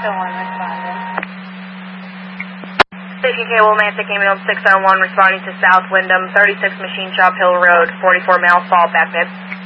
Still one responding. Station K Willimantic, Email 601, responding to South Wyndham, 36 Machine Shop Hill Road, 44 Male Fall, back mid.